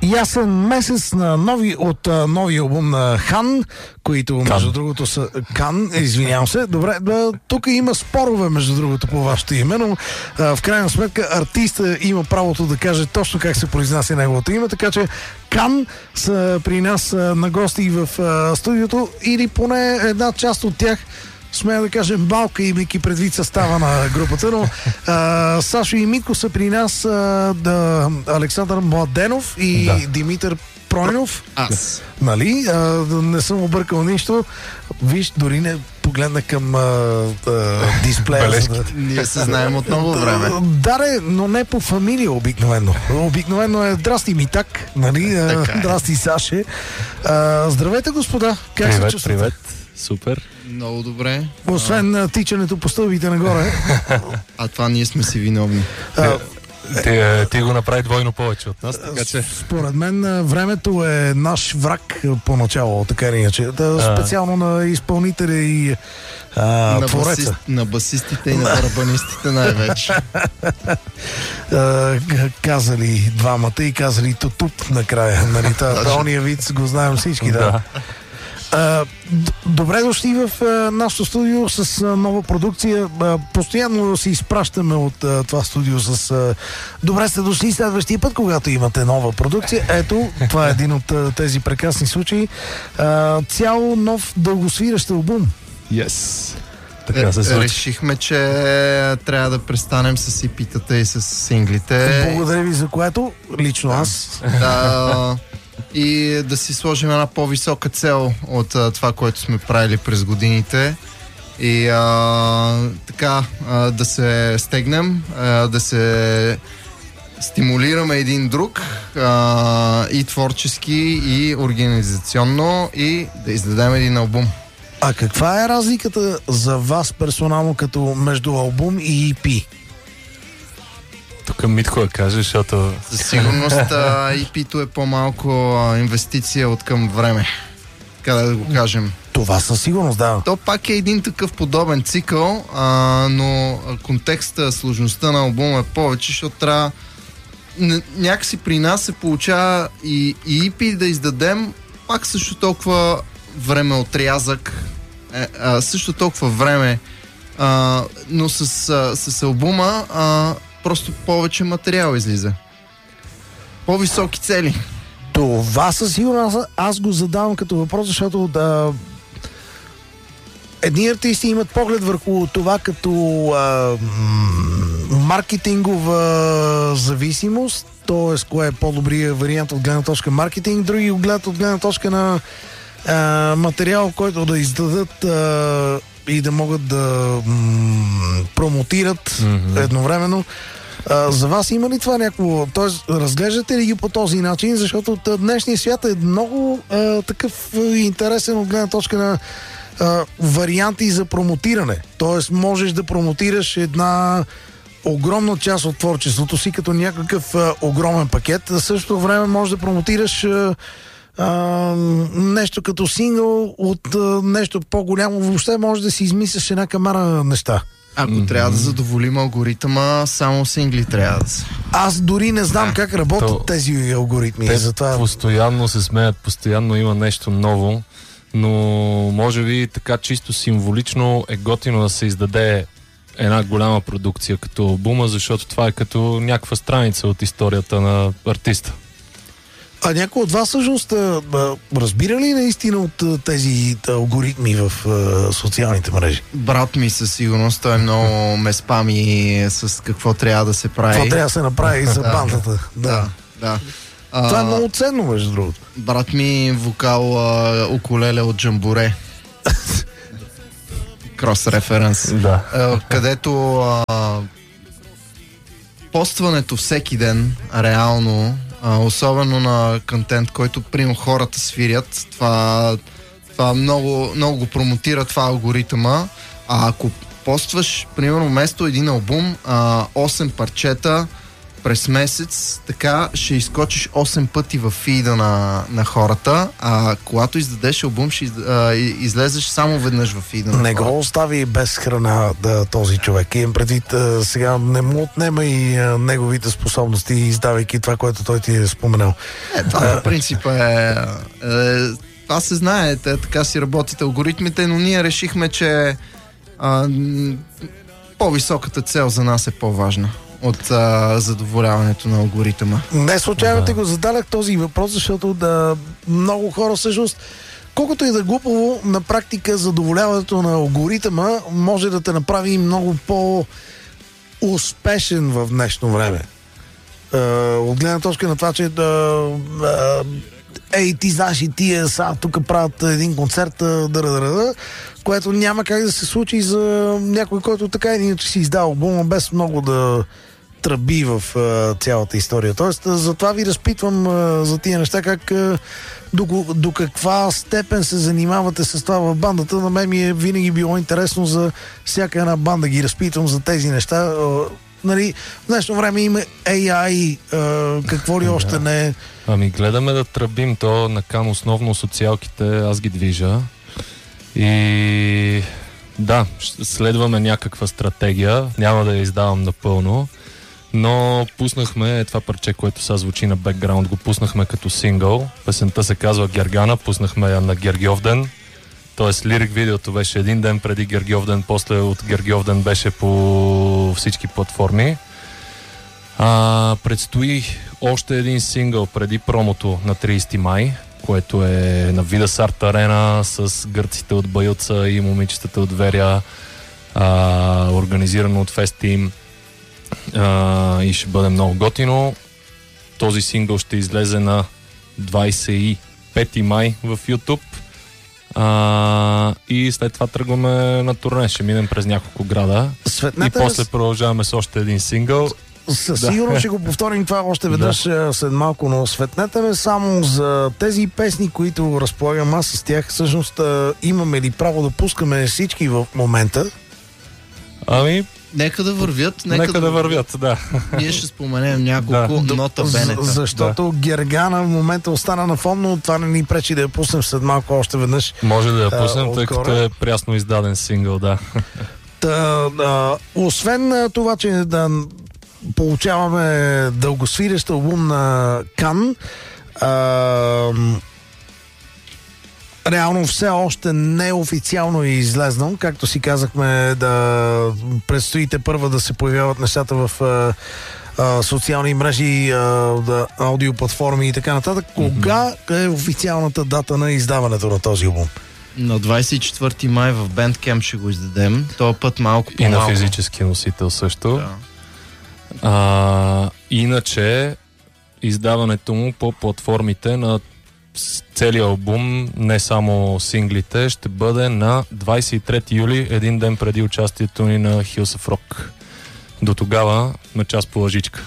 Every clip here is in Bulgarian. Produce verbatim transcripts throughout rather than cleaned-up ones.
ясен месец на нови от а, новия албум на Хан, които между Кан. другото са Кан, извинявам се. Добре, да, тук има спорове между другото по вашето име, но а, в крайна сметка артиста има правото да каже точно как се произнася неговото име, така че Кан са при нас а, на гости в а, студиото, или поне една част от тях, смея да кажем малка, имайки предвид състава на групата, но а, Сашо и Митко са при нас, а, да, Александър Младенов и Да. Димитър Пройнов. Аз. Нали? А, не съм объркал нищо. Виж, дори не погледна към а, а, дисплея. За да... Ние се знаем от много време. Да, де, но не по фамилия обикновено. Обикновено е здрасти Митак, нали? А, Така е. здрасти Саше. А, здравейте, господа. Как се Привет, чувствате? привет. Супер. Много добре. Освен а, тичането по стълбите нагоре. А това ние сме си виновни. А, Ти, е, ти го направи двойно повече от нас, така че... Според мен а, времето е наш враг а, поначало, така или иначе. Да, специално на изпълнителя и а, на, твореца. басист, на басистите и на барабанистите най-вече. А, казали двамата и казали тутуп накрая. Нали, та, ония вид го знаем всички, да. Да. А, д- добре дошли в а, нашото студио с а, нова продукция. А, постоянно се изпращаме от а, това студио с а, добре сте дошли следващия път, когато имате нова продукция. Ето, това е един от а, тези прекрасни случаи. А, цял нов дългосвиращ албум. Yes. Така се Е, случи. решихме, че трябва да престанем с ипитата и с синглите. Благодаря ви за което, лично аз. Да, и да си сложим една по-висока цел от а, това, което сме правили през годините. И а, така, а, да се стегнем, а, да се стимулираме един друг а, и творчески, и организационно, и да издадем един албум. А каква е разликата за вас персонално като между албум и и пи? Тук Митко да каже, защото... Със сигурност а, и пи-то е по-малко а, инвестиция от към време. Така да го кажем. Това със сигурност, да. То пак е един такъв подобен цикъл, а, но контекста, сложността на албума е повече, защото трябва н- някакси при нас се получава и, и и пи да издадем пак също толкова време отрязък, е, а, също толкова време, а, но с, а, с албума а, просто повече материал излиза. По-високи цели. Това със сигурност аз го задавам като въпрос, защото да, едни артисти имат поглед върху това като а, м- маркетингова зависимост, т.е. кое е по-добрият вариант от гледна точка маркетинг, други го гледат от гледна точка на а, материал, който да издадат а, и да могат да м- промотират Mm-hmm. едновременно. А, за вас има ли това някакво... Тоест, разглеждате ли ги по този начин? Защото днешният свят е много а, такъв а, интересен от гледна точка на а, варианти за промотиране. Тоест, можеш да промотираш една огромна част от творчеството си като някакъв а, огромен пакет. В същото време можеш да промотираш а, а, нещо като сингъл от а, нещо по-голямо. Въобще може да си измисляш една камара неща. Ако mm-hmm. трябва да задоволим алгоритъма, само сингли трябва да са. Аз дори не знам как работят То, тези алгоритми. Те затова... постоянно се смеят, постоянно има нещо ново, но може би така чисто символично е готино да се издаде една голяма продукция като албума, защото това е като някаква страница от историята на артиста. А някой от вас всъщност разбира ли наистина от тези алгоритми в а, социалните мрежи? Брат ми със сигурност, той много ме спами с какво трябва да се прави. Това трябва да се направи за бандата. Да. Да, да. А, Това е много ценно, между другото. брат ми вокал а, укулеле от Джамбуре. Крос референс. Да. А, където а, постването всеки ден, реално, а, особено на контент, който примерно хората свирят, това, това много, много го промотира това алгоритъма. А ако постваш, примерно, вместо един албум, а, осем парчета, през месец, така ще изкочиш осем пъти в фида на, на хората, а когато издадеш албум, ще из, а, излезеш само веднъж в фида на Не хората. го остави без храна да, този човек. Имам предвид, а, сега не му отнема и а, неговите способности, издавайки това, което той ти е споменал. Е, това на принципа е... е това се знае, те, така си работят алгоритмите, но ние решихме, че а, по-високата цел за нас е по-важна от а, задоволяването на алгоритъма. Не случайно Да. ти го задалях този въпрос, защото да, много хора всъщност, колкото и да е глупаво, на практика задоволяването на алгоритъма може да те направи много по-успешен в днешно време. Е, от гледна точка на това, че да, е, ей, ти знаеш и тия са, тук правят един концерт, да, да, да, да, което няма как да се случи за някой, който така или иначе си издава албума без много да тръби в а, цялата история. Тоест, а, затова ви разпитвам а, за тия неща, как а, до, до каква степен се занимавате с това в бандата. На мен ми е винаги било интересно за всяка една банда, ги разпитвам за тези неща. А, нали, в днешно време има ей ай, а, какво ли още не е. Ами гледаме да тръбим то на кан, основно социалките, аз ги движа. И да, следваме някаква стратегия, няма да я издавам напълно, но пуснахме това парче, което сега звучи на бекграунд, го пуснахме като сингъл. Песента се казва Гергана, пуснахме я на Гергьовден. Тоест лирик видеото беше един ден преди Гергьовден, после от Гергьовден беше по всички платформи. А, предстои още един сингъл преди промото на тридесети май, което е на Видас Арт Арена с гърците от Баюца и момичетата от Верия, а, организирано от Фестим, а, и ще бъде много готино. Този сингъл ще излезе на двадесет и пети май в YouTube. А, и след това тръгваме на турне, ще минем през няколко града. Светнете И после продължаваме с още един сингъл. Със Да. сигурно ще го повторим това още веднъж да. след малко, но светнете ме само за тези песни, които разполагам аз с тях. Всъщност имаме ли право да пускаме всички в момента? Ами, Нека да вървят. нека, нека да вървят, да. Ние ще споменем няколко Да. нота За, бенета. защото да. Гергана в момента остана на фон, но това не ни пречи да я пуснем след малко още веднъж. Може да я пуснем, А, тъй отгоре. като е прясно издаден сингъл, да. Та, а, освен а, това, че да получаваме дългосвирещ албум на Кан, а, реално все още неофициално е излезнал, както си казахме, да предстоите първа да се появяват нещата в а, а, социални мрежи, а, да, аудиоплатформи и така нататък. Кога е официалната дата на издаването на този албум? На двадесет и четвърти май в Bandcamp ще го издадем. Този път малко И на по-малко. физически носител също. Да. А, иначе, издаването му по платформите на с- целия албум, не само синглите, ще бъде на двадесет и трети юли, един ден преди участието ни на Hills of Rock. До тогава на час по лъжичка.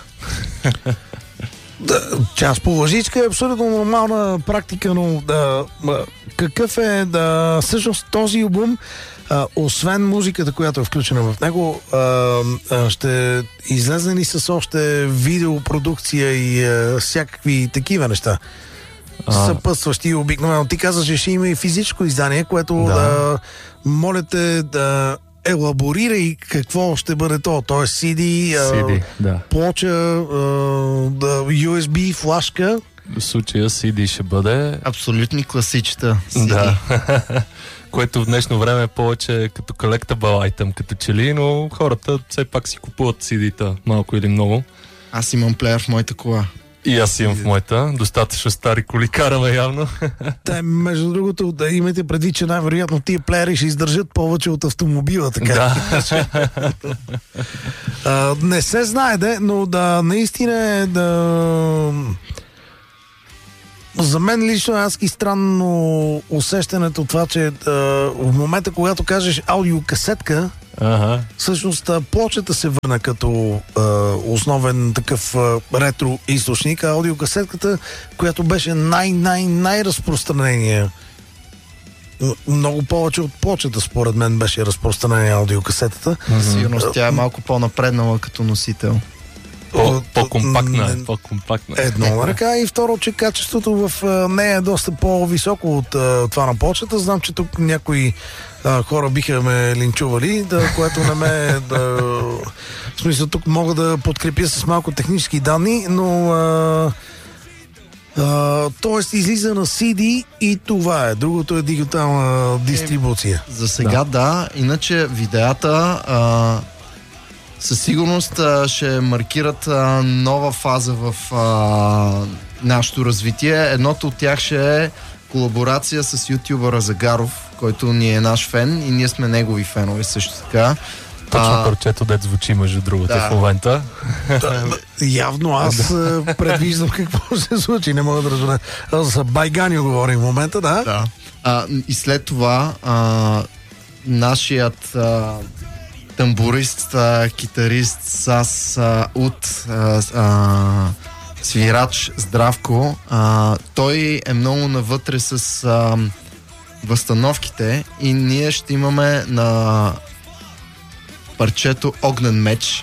Да, час по лъжичка е абсолютно нормална практика, но да, ма, какъв е да всъщност този албум, а, освен музиката, която е включена в него, а, а, ще излезе ли с още видеопродукция и а, всякакви такива неща? А. Съпътстващи обикновено. Ти казваш, че ще има и физическо издание, което да, Да. да моля те да елаборирай какво ще бъде то. Тоест си ди, а, си ди, да. плоча, а, да, ю ес би, флашка. В случая си ди ще бъде. Абсолютни класичета. си ди. Да. Което в днешно време е повече като collectible item, като че ли, но хората все пак си купуват си ди-та, малко или много. Аз имам плеер в моята кола. И аз имам в моята. Достатъчно стари коли караме явно. Те, между другото, да имате предвид, че най-вероятно тия плеери ще издържат повече от автомобила, така. Да. А, не се знае, де, но да наистина е да... За мен лично е адски странно усещането това, че да, в момента, когато кажеш аудиокасетка, Ага. всъщност а, плочата се върна като а, основен такъв а, ретро източник, а аудиокасетката, която беше най-най-най-разпространения. М- Много повече от плочата, според мен, беше разпространение аудиокасетата. Със сигурност тя е малко по-напреднала като носител. По, по-компактна, е, по-компактна. Едно на ръка и второ, че качеството в нея е доста по-високо от а, това на почтата. Знам, че тук някои а, хора биха ме линчували, да, което не ме... Да, в смисъл, тук мога да подкрепя с малко технически данни, но... А, Uh, тоест излиза на си ди и това е. Другото е дигитална дистрибуция. За сега да, да. Иначе видеята а, със сигурност а, ще маркират а, нова фаза в а, нашето развитие. Едното от тях ще е колаборация с ютубъра Загаров, който ни е наш фен и ние сме негови фенове също така. Точно парчето, дет звучи между другото да. В момента. Да, явно аз предвиждам какво ще се случи. Не мога да разбера. За Байгани говорим в момента, да? Да. А, и след това а, нашият а, тамбурист, а, китарист Сас а, от а, а, свирач Здравко, а, той е много навътре с а, възстановките и ние ще имаме на парчето Огнен меч.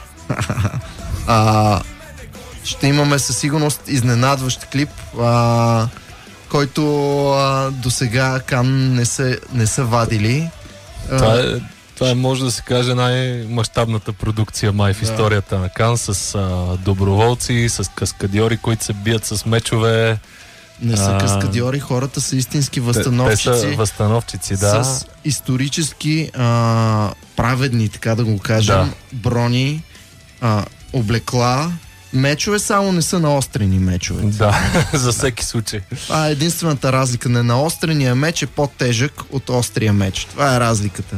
а, ще имаме със сигурност изненадващ клип, а, който а, до сега Кан не са, не са вадили. Това е, това е, може да се каже, най-мащабната продукция май в да. Историята на Кан, с а, доброволци, с каскадьори, които се бият с мечове. Не са каскадьори, хората са истински възстановчици. Те, те са възстановчици, да. С исторически а, праведни, така да го кажем, да. Брони, а, облекла. Мечове само не са наострени мечове. Да, за всеки случай. Това е единствената разлика. Не наострения меч е по-тежък от острия меч. Това е разликата.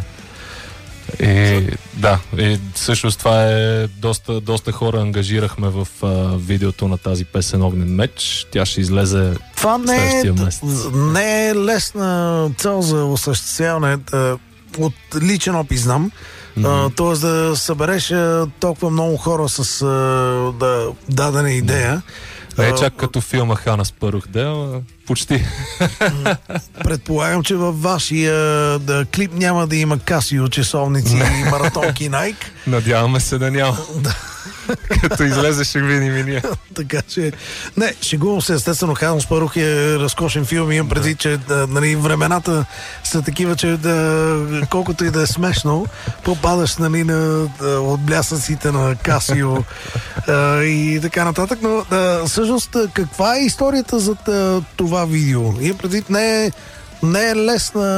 И, да, и всъщност това е доста, доста хора ангажирахме в а, видеото на тази песен Огнен меч. Тя ще излезе това не следващия е, месец. Не е лесна цел за осъществяване. От личен опит знам. Mm-hmm. Тоест да събереш толкова много хора с да, дадена идея. Не е чак като филма Хана Спарух, да, почти. Предполагам, че във вашия да, клип няма да има Касио, часовници и маратонки Nike. Надяваме се да няма. Като излезе, ще видим и ние. Така че, не, шегувам се, естествено, Хана Спарух е разкошен филм, имам преди, че да, нали, времената са такива, че да, колкото и да е смешно, попадаш, нали, на от блясъците на Касио а, и така нататък, но а, всъщност каква е историята за това видео? И преди не е, не е лесна,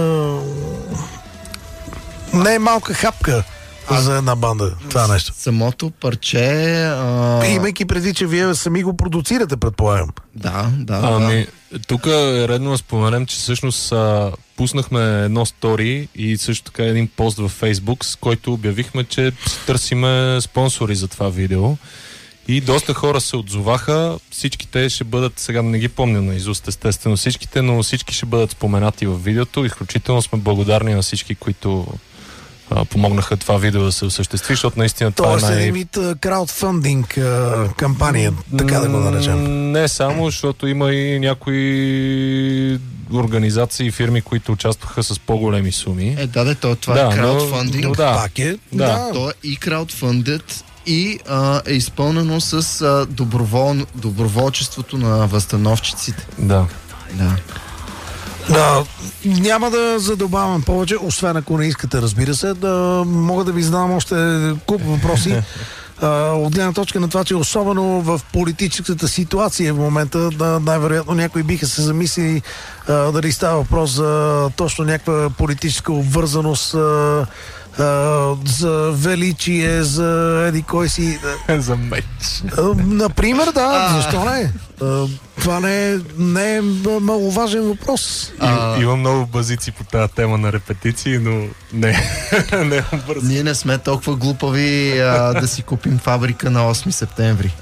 не е малка хапка а, за една банда, това нещо. Самото парче... А... Имайки преди, че вие сами го продуцирате, предполагам. Да, да. Ами, да. Тук е редно да споменем, че всъщност а, пуснахме едно стори и също така един пост във Фейсбук, с който обявихме, че търсиме спонсори за това видео. И доста хора се отзоваха. Всичките ще бъдат, сега не ги помня наизуст, естествено всичките, но всички ще бъдат споменати в видеото. Изключително сме благодарни на всички, които а, помогнаха това видео да се осъществи, защото наистина това Тоест, е най... Тоест е вид краудфандинг кампания, така да го наречем. Не само, защото има и някои организации и фирми, които участваха с по-големи суми. Е, да, да, то, това да, е краудфандинг. Но, да, пак е. Да. да. То е и краудфандът, и а, е изпълнено с а, добровол, доброволчеството на възстановчиците. Да. Да. Да, няма да задобавам повече, освен ако не искате, разбира се, да мога да ви задам още куп въпроси. Uh, от гледна точка на това, че особено в политическата ситуация в момента, да, най-вероятно някои биха се замислили uh, дали става въпрос за точно някаква политическа обвързаност, uh, uh, за величие, за еди кой си. За меч. Uh, например, да, защо не? Uh, това не е, не е маловажен въпрос. А, има много базици по тази тема на репетиции, но не, не е бързо. Ние не сме толкова глупави а, да си купим фабрика на осми септември.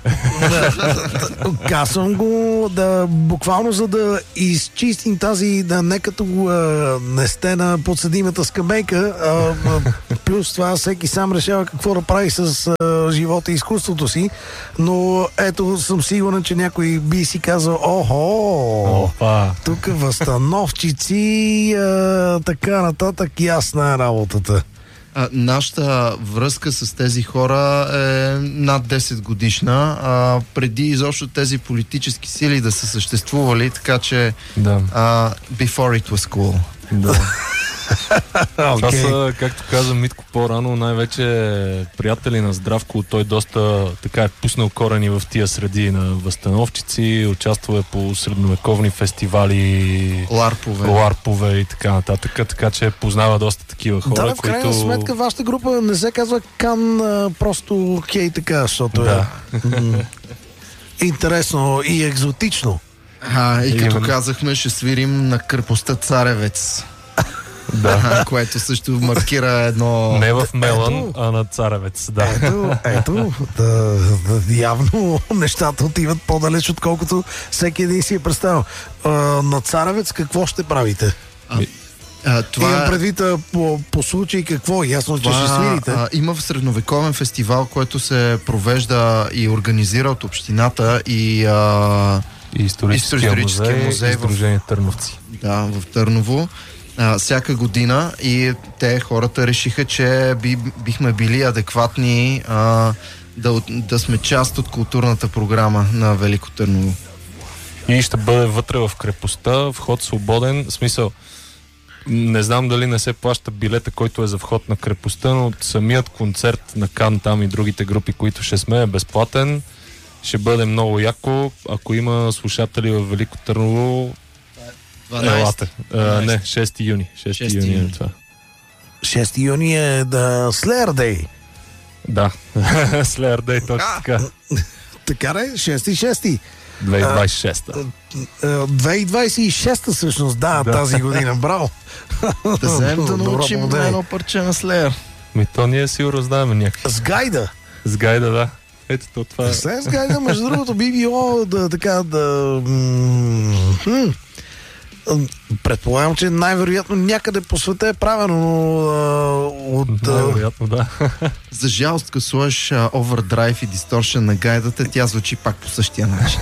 Казвам го да, буквално за да изчистим тази, да не като а, не сте на подсъдимата скамейка, а, а, плюс това всеки сам решава какво да прави с а, живота и изкуството си, но ето съм сигурен, че някой би си казал: охо, тук възстановчици, а, така нататък, ясна е работата. А, нашата връзка с тези хора е над десет годишна, а, преди изобщо тези политически сили да са съществували, така че Да. а, before it was cool. Да. Това Okay. са, както каза Митко по-рано, най-вече приятели на Здравко. Той доста така е пуснал корени в тия среди на възстановчици, участвал е по средновековни фестивали, Ларпове. ларпове и така нататък, така че познава доста такива хора, Да, в крайна които... сметка вашата група не се казва Кан, а, просто хей така, защото Да. е м- интересно и екзотично. А, и като Именно. казахме, ще свирим на крепостта Царевец, Да. което също маркира едно... Не в Мелан, Ето. а на Царевец, да. Ето, ето, да, да, явно нещата отиват по-далеч, отколкото всеки един си е представил. А, на Царевец какво ще правите? А, това Имам предвид а, по, по случай какво, ясно, че ще свирите. а, има в средновековен фестивал, който се провежда и организира от общината и а, И историческия, Историческия музей, музей и в- Сдружение Търновци. да, в Търново а, всяка година, и те, хората, решиха, че би, бихме били адекватни а, да, от- да сме част от културната програма на Велико Търново. И ще бъде вътре в крепостта, вход свободен, в смисъл, не знам дали не се плаща билета, който е за вход на крепостта, но самият концерт на Кан там и другите групи, които ще сме, е безплатен. Ще бъде много яко. Ако има слушатели в Велико Търново, елате. А, не, шести юни. шести шести юни е юни. това. шести юни е да Slayer Day. Да, Slayer Day, точно така. Така ли? шести шести. две хиляди двадесет и шеста. Е, две хиляди двадесет и шеста всъщност, да, Да. тази година. Браво. Да вземем да Добро научим благодарение. едно парче на Слеер. Ми то ние сигурно знаем някакви. С гайда. С гайда, да. Ето то, това е. След с гайда, между другото, би било да така да... м- хм. Предполагам, че най-вероятно някъде по света е правено, но а, от... а, Най-вероятно, да. За жалост, като сложиш а, овердрайв и дисторшън на гайдата, тя звучи пак по същия начин.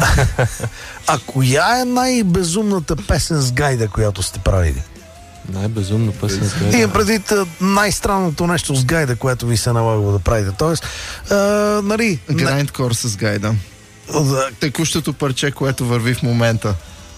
А коя е най-безумната песен с гайда, която сте правили? Най-безумно песен с гайда. Имам предвид а, най-странното нещо с гайда, което ви се налагало да правите. Тоест, а, нали... не- Грайндкор с гайда. да, Текущото парче, което върви в момента.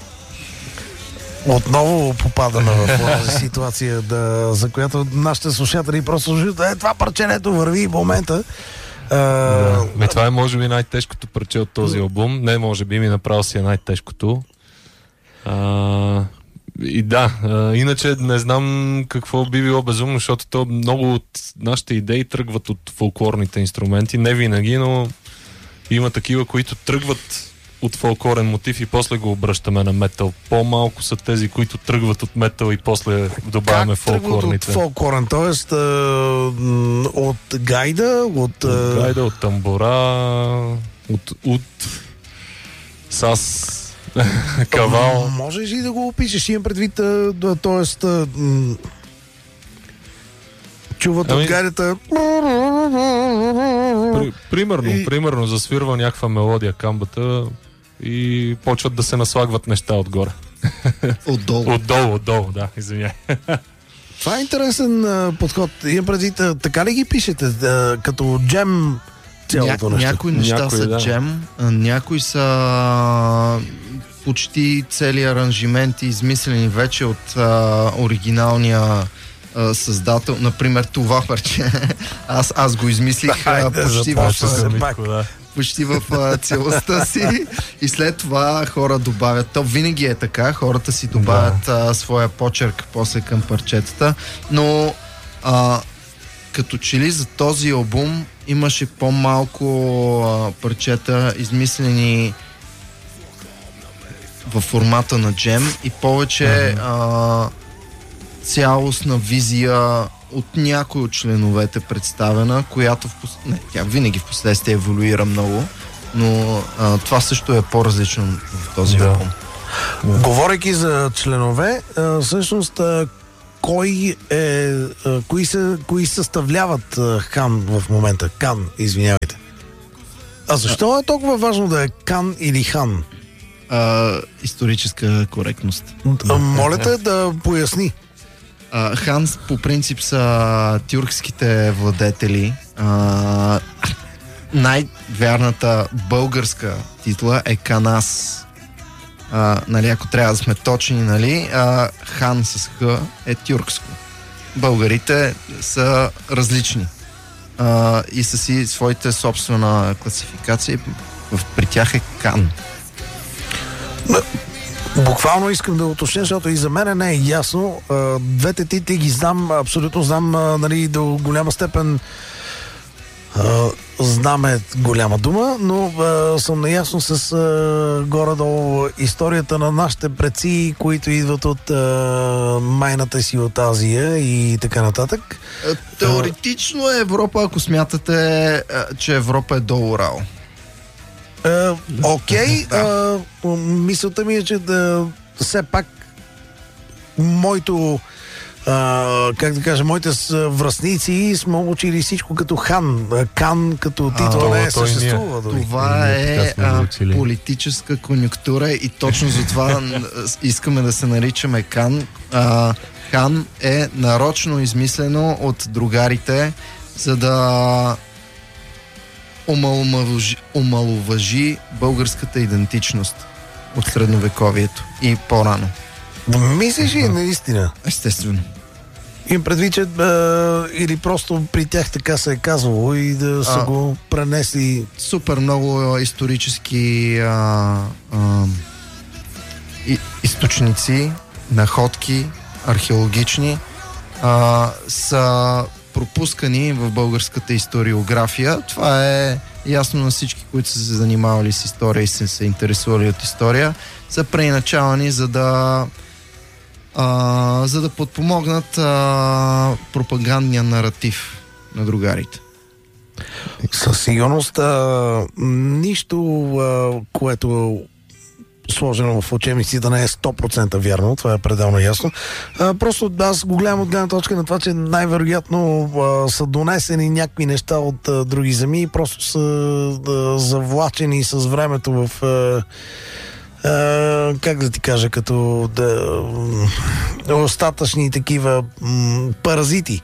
отново попадаме в тази ситуация, да, за която нашите слушатели просто слушат, е, това парченето върви в момента. А, Да. Ми, това е може би най-тежкото парче от този албум. Не, може би ми направо си е най-тежкото. А, и да, а, иначе не знам какво би било безумно, защото то много от нашите идеи тръгват от фолклорните инструменти. Не винаги, но има такива, които тръгват от фолклорен мотив и после го обръщаме на метал. По-малко са тези, които тръгват от метал и после добавяме как тръгват от фолклорните. фолклорен? Тоест, а, м, от гайда, от... а, От гайда, от тамбора, от ут, сас, кавал. Можеш ли да го опишеш? Имам предвид, а, да, тоест... а, м, чуват Ами- от гайдата... При, примерно, И- примерно засвирва някаква мелодия камбата и почват да се наслагват неща отгоре. Отдолу. Отдолу, отдолу, да, извиняй. Това е интересен а, подход. Имам предвид, а, така ли ги пишете? А, като джем цялото Ня, нещо? някои неща Някои, са да. джем, а някои са почти цели аранжименти, измислени вече от а, оригиналния а, създател. Например, това парче. Аз, аз го измислих а, Хайде, почти в, започва се. а, Митко, да. почти в а, цялостта си, и след това хора добавят. То винаги е така, хората си добавят а, своя почерк после към парчетата, но а, като че ли за този албум имаше по-малко а, парчета, измислени в формата на джем, и повече а, цялостна визия от някой от членовете представена, която в пос... не, тя винаги в последствие еволюира много, но а, това също е по-различно в този Да. албум. Говорейки за членове, а, всъщност а, кой е, а, кои, са, кои съставляват а, Хан в момента? Кан, извинявайте. А защо е толкова важно да е Кан или Хан? А, историческа коректност. А, моля те да поясни. А, хан по принцип са тюркските владетели. А, най-вярната българска титла е Канас. А, нали, ако трябва да сме точни, нали, а, хан с х е тюркско. Българите са различни а, и са си своите собствена класификация. При тях е кан. Буквално искам да уточня, защото и за мен не е ясно. Двете титли ги знам, абсолютно знам, нали, до голяма степен знам е голяма дума, но съм наясно с горе-долу историята на нашите предци, които идват от майната си от Азия и така нататък. Теоретично е Европа, ако смятате, че Европа е до Урал. Окей, okay. uh, мисълта ми е, че да, все пак моето uh, как да кажа, моите връстници сме учили всичко като хан. Кан като титла не е съществува. Това е а, политическа конюнктура и точно за това искаме да се наричаме Кан. А, хан е нарочно измислено от другарите, за да омаловажи, омаловажи българската идентичност от средновековието и по-рано. Мислиш ли наистина? Естествено. Им предвид, че е, или просто при тях така се е казвало и да са а, го пренесли. Супер много исторически а, а, и, източници, находки, археологични а, са пропускани в българската историография. Това е ясно на всички, които са се занимавали с история и са се интересували от история. Са преиначавани, за да а, за да подпомогнат а, пропагандния наратив на другарите. Със сигурност а, нищо, а, което сложено в учебници да не е сто процента вярно, това е пределно ясно. А, просто аз го гледам от гледна точка на това, че най-вероятно а, са донесени някакви неща от а, други земи и просто са а, завлачени с времето в а, а, как да ти кажа, като да, остатъчни такива м, паразити.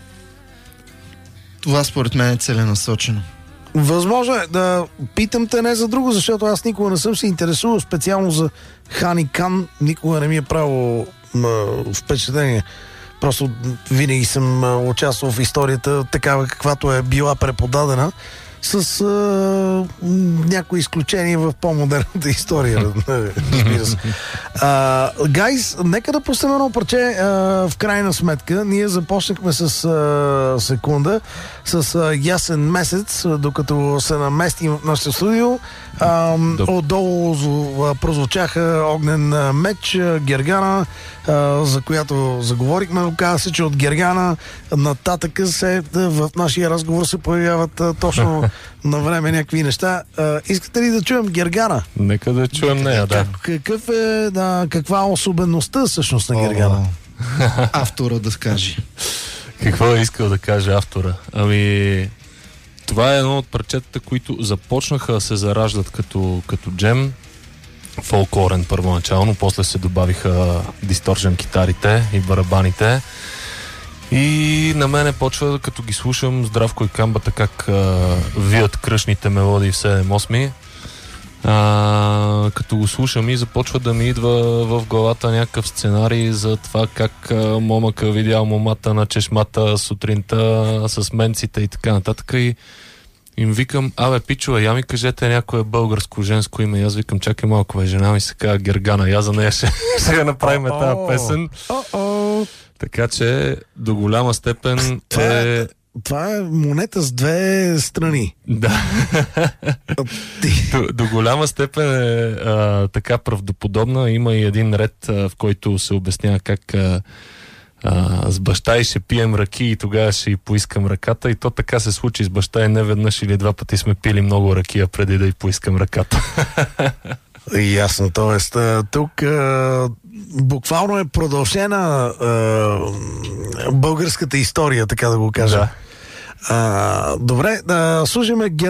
Това според мен е целенасочено. Възможно е да питам те не за друго, защото аз никога не съм се интересувал специално за хан и кан. Никога не ми е правило впечатление. Просто винаги съм а, участвал в историята такава, каквато е била преподадена, с а, някои изключения в по-модерната история. Разбира се. Гайс, нека да пуснем едно парче а, в крайна сметка. Ние започнахме с а, секунда, с а, ясен месец, докато се наместим в нашето студио. А, отдолу а, прозвучаха огнен меч, Гергана, а, за която заговорихме. Оказа се, че от Гергана нататък се, в нашия разговор се появяват а, точно на време някакви неща. А, искате ли да чуем Гергана? Нека да чуем нея, да. Какъв е, да, каква е особеността всъщност на Гергана? Автора да скаже. Какво е искал да каже автора? Ами, това е едно от парчетата, които започнаха да се зараждат като, като джем. Фолклорен първоначално, после се добавиха дисторжен китарите и барабаните. И на мене почва, като ги слушам, Здравко и Камбата, как а, вият кръшните мелодии в седем осми. А, като го слушам и започва да ми идва в главата някакъв сценарий за това как а, момъка видял момата на чешмата сутринта с менците и така нататък. И им викам, абе, пичува, я ми кажете някое българско женско име. И аз викам, чакай малко, бе, жена ми се казва Гергана. Я за нея ще, ще направим тази песен. Така че до голяма степен е... Това е монета с две страни. Да. до, до голяма степен е а, така правдоподобна. Има и един ред, а, в който се обяснява как а, а, с баща и ще пием ръки и тогава ще й поискам ръката. И то така се случи с баща и не веднъж или два пъти сме пили много ракия преди да й поискам ръката. Ясно, т.е. тук а, буквално е продължена а, българската история, така да го кажа. Да. А, добре, да слушаме Гер